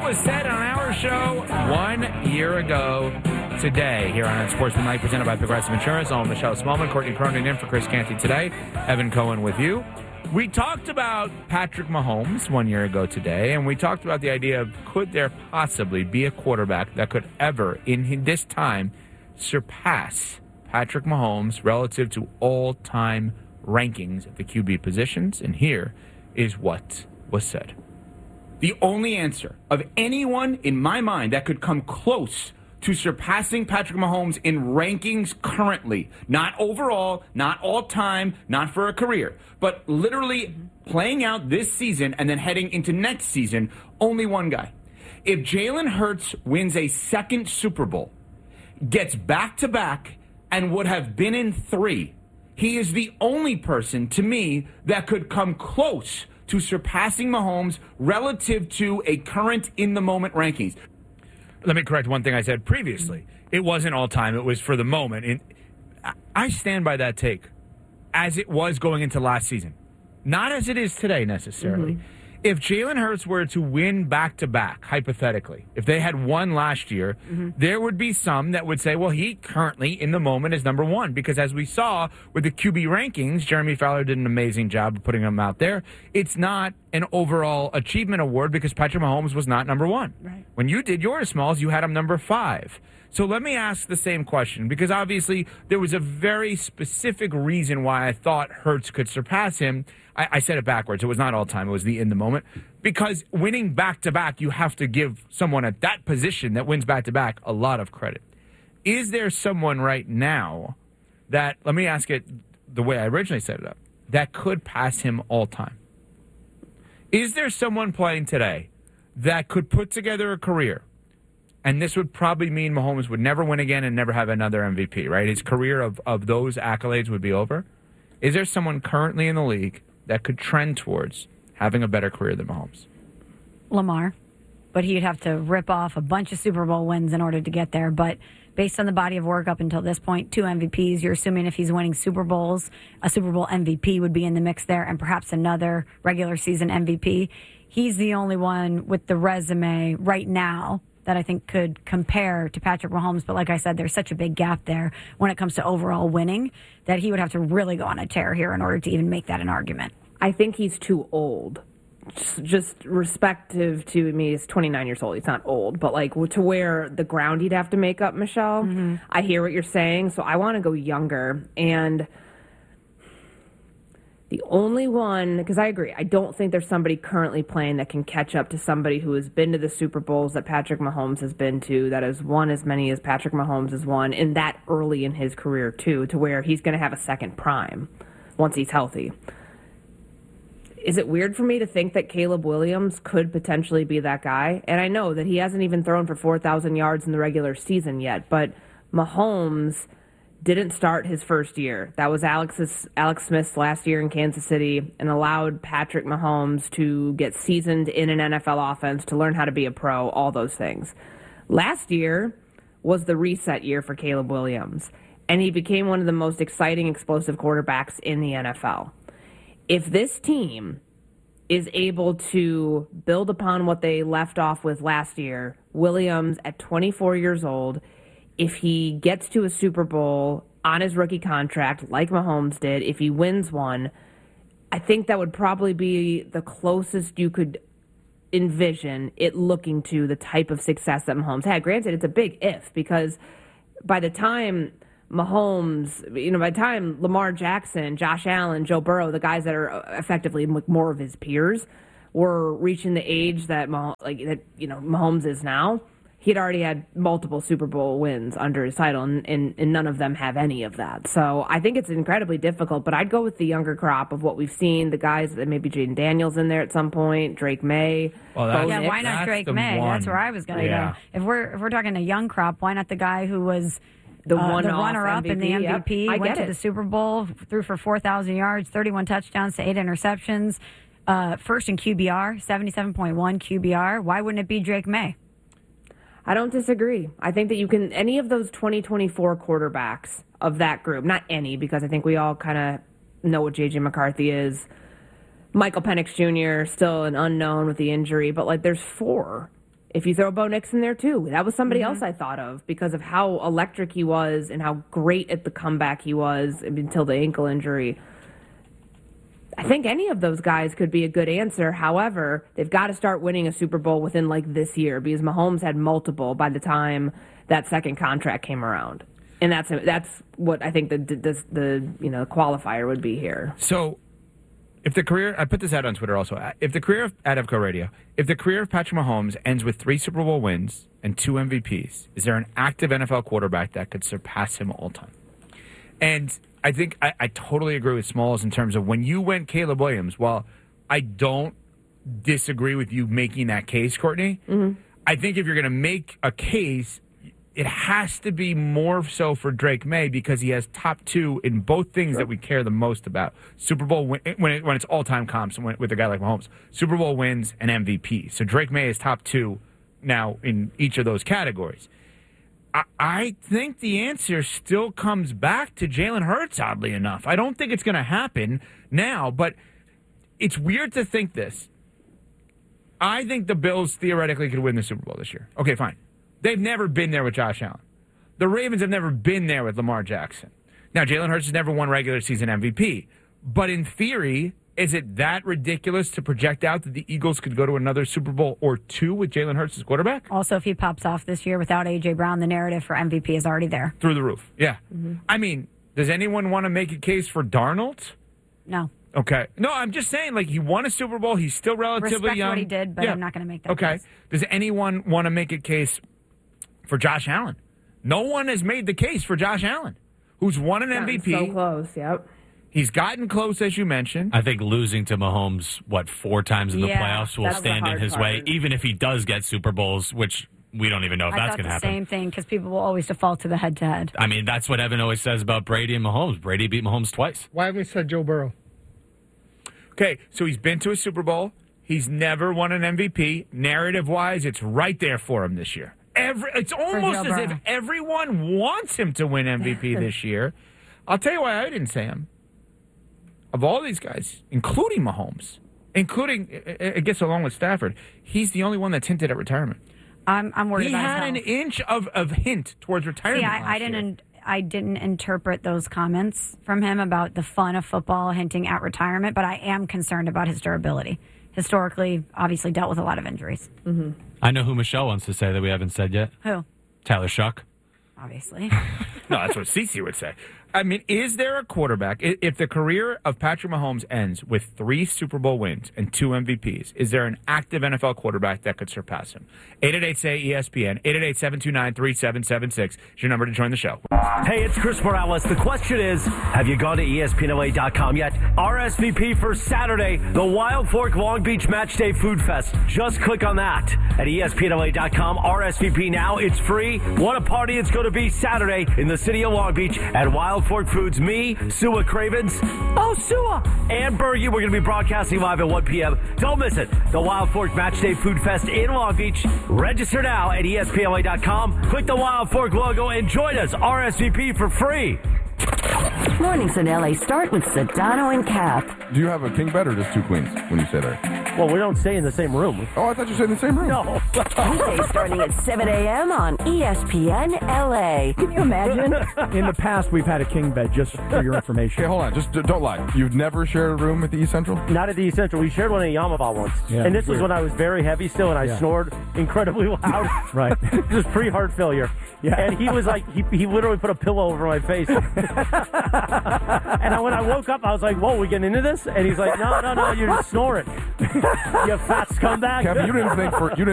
was said on our show 1 year ago today here on Sportsman presented by Progressive Insurance. I'm Michelle Smallman, Courtney Cronin in for Chris Canty today. Evan Cohen with you. We talked about Patrick Mahomes 1 year ago today, and we talked about the idea of could there possibly be a quarterback that could ever, in this time, surpass Patrick Mahomes relative to all-time rankings at the QB positions. And here is what was said. The only answer of anyone in my mind that could come close to surpassing Patrick Mahomes in rankings currently, not overall, not all time, not for a career, but literally playing out this season and then heading into next season, only one guy. If Jalen Hurts wins a second Super Bowl, gets back-to-back, and would have been in 3, he is the only person, to me, that could come close to surpassing Mahomes relative to a current in-the-moment rankings. Let me correct one thing I said previously. It wasn't all time. It was for the moment. And I stand by that take as it was going into last season. Not as it is today, necessarily. Mm-hmm. If Jalen Hurts were to win back-to-back, hypothetically, if they had won last year, there would be some that would say, well, he currently, in the moment, is number one. Because as we saw with the QB rankings, Jeremy Fowler did an amazing job of putting them out there. It's not an overall achievement award because Patrick Mahomes was not number one. Right. When you did yours, Smalls, you had him number 5. So let me ask the same question, because obviously there was a very specific reason why I thought Hurts could surpass him. I said it backwards. It was not all time. It was the in the moment. Because winning back-to-back, you have to give someone at that position that wins back-to-back a lot of credit. Is there someone right now that, let me ask it the way I originally set it up, that could pass him all time? Is there someone playing today that could put together a career? And this would probably mean Mahomes would never win again and never have another MVP, right? His career of those accolades would be over. Is there someone currently in the league that could trend towards having a better career than Mahomes? Lamar. But he'd have to rip off a bunch of Super Bowl wins in order to get there. But based on the body of work up until this point, 2 MVPs, you're assuming if he's winning Super Bowls, a Super Bowl MVP would be in the mix there and perhaps another regular season MVP. He's the only one with the resume right now that I think could compare to Patrick Mahomes. But like I said, there's such a big gap there when it comes to overall winning that he would have to really go on a tear here in order to even make that an argument. I think he's too old. Just respective to me, he's 29 years old. He's not old, but like to where the ground he'd have to make up, Michelle. Mm-hmm. I hear what you're saying, so I want to go younger. And the only one, because I agree, I don't think there's somebody currently playing that can catch up to somebody who has been to the Super Bowls that Patrick Mahomes has been to, that has won as many as Patrick Mahomes has won, and that early in his career, too, to where he's going to have a second prime once he's healthy. Is it weird for me to think that Caleb Williams could potentially be that guy? And I know that he hasn't even thrown for 4,000 yards in the regular season yet, but Mahomes didn't start his first year. That was Alex Smith's last year in Kansas City and allowed Patrick Mahomes to get seasoned in an NFL offense, to learn how to be a pro, all those things. Last year was the reset year for Caleb Williams, and he became one of the most exciting, explosive quarterbacks in the NFL. If this team is able to build upon what they left off with last year, Williams at 24 years old, if he gets to a Super Bowl on his rookie contract like Mahomes did, if he wins one, I think that would probably be the closest you could envision it looking to the type of success that Mahomes had. Granted, it's a big if, because by the time Mahomes, by the time Lamar Jackson, Josh Allen, Joe Burrow, the guys that are effectively more of his peers, were reaching the age that Mahomes is now, he'd already had multiple Super Bowl wins under his title, and none of them have any of that. So I think it's incredibly difficult, but I'd go with the younger crop of what we've seen, the guys that maybe Jaden Daniels in there at some point, Drake May. Well, why not Drake May? One. That's where I was going to go. If we're talking a young crop, why not the guy who was the runner-up in the MVP, went to the Super Bowl, threw for 4,000 yards, 31 touchdowns to 8 interceptions, first in QBR, 77.1 QBR. Why wouldn't it be Drake May? I don't disagree. I think that you can, any of those 2024 quarterbacks of that group, not any, because I think we all kind of know what J.J. McCarthy is. Michael Penix Jr., still an unknown with the injury, but there's 4 if you throw Bo Nix in there too, that was somebody else I thought of because of how electric he was and how great at the comeback he was until the ankle injury. I think any of those guys could be a good answer. However, they've got to start winning a Super Bowl within like this year because Mahomes had multiple by the time that second contract came around, and that's what I think the qualifier would be here. So, if the career, I put this out on Twitter also. If the career at Evco Radio, if the career of Patrick Mahomes ends with 3 Super Bowl wins and 2 MVPs, is there an active NFL quarterback that could surpass him all time? And I think I totally agree with Smalls in terms of when you went Caleb Williams. While I don't disagree with you making that case, Courtney, I think if you're going to make a case, it has to be more so for Drake May because he has top 2 in both things that we care the most about. Super Bowl when it's all-time comps with a guy like Mahomes. Super Bowl wins and MVP. So Drake May is top 2 now in each of those categories. I think the answer still comes back to Jalen Hurts, oddly enough. I don't think it's going to happen now, but it's weird to think this. I think the Bills theoretically could win the Super Bowl this year. Okay, fine. They've never been there with Josh Allen. The Ravens have never been there with Lamar Jackson. Now, Jalen Hurts has never won regular season MVP. But in theory, is it that ridiculous to project out that the Eagles could go to another Super Bowl or 2 with Jalen Hurts as quarterback? Also, if he pops off this year without A.J. Brown, the narrative for MVP is already there. Through the roof, yeah. I mean, does anyone want to make a case for Darnold? No. Okay. No, I'm just saying, like, he won a Super Bowl. He's still relatively Respect young. what he did, but I'm not going to make that case. Does anyone want to make a case for Josh Allen? No one has made the case for Josh Allen, who's won an MVP. So close, yep. He's gotten close, as you mentioned. I think losing to Mahomes, 4 times in the playoffs will that's stand the in hard his part. way, even if he does get Super Bowls, which we don't even know if I that's thought going to the happen. same thing because people will always default to the head-to-head. I mean, that's what Evan always says about Brady and Mahomes. Brady beat Mahomes twice. Why haven't we said Joe Burrow? Okay, so he's been to a Super Bowl. He's never won an MVP. Narrative-wise, it's right there for him this year. It's almost as if everyone wants him to win MVP this year. I'll tell you why I didn't say him. Of all these guys, including Mahomes, I guess along with Stafford, he's the only one that's hinted at retirement. I'm worried He about had an his health. inch of hint towards retirement. See, last year. I didn't interpret those comments from him about the fun of football hinting at retirement, but I am concerned about his durability. Historically, obviously dealt with a lot of injuries. I know who Michelle wants to say that we haven't said yet. Who? Tyler Shuck. Obviously. No, that's what Cece would say. I mean, is there a quarterback, if the career of Patrick Mahomes ends with 3 Super Bowl wins and 2 MVPs, is there an active NFL quarterback that could surpass him? 888-SAY-ESPN, 888-729-3776 is your number to join the show. Hey, it's Chris Morales. The question is, have you gone to ESPNLA.com yet? RSVP for Saturday, the Wild Fork Long Beach Match Day Food Fest. Just click on that at ESPNLA.com. RSVP now. It's free. What a party it's going to be Saturday in the city of Long Beach at Wild Fork Foods. Me, Sua Cravens, Sua, and Bergie. We're going to be broadcasting live at 1 p.m. Don't miss it. The Wild Fork Match Day Food Fest in Long Beach. Register now at ESPNLA.com. Click the Wild Fork logo and join us. RSVP for free. Mornings in LA start with Sedano and Cap. Do you have a king bed or just 2 queens when you say that? Well, we don't stay in the same room. Oh, I thought you said in the same room. No. Weekdays starting at 7 a.m. on ESPN LA. Can you imagine? In the past, we've had a king bed, just for your information. Okay, hold on. Just don't lie. You've never shared a room at the East Central? Not at the East Central. We shared one at Yamava once. Yeah, And this was weird. when I was very heavy still, and I snored incredibly loud. Right. Just pre-heart failure. Yeah. And he was like, he literally put a pillow over my face. And when I woke up, I was like, whoa, we getting into this? And he's like, no, you're just snoring. You fat scumbag. Kevin, you didn't think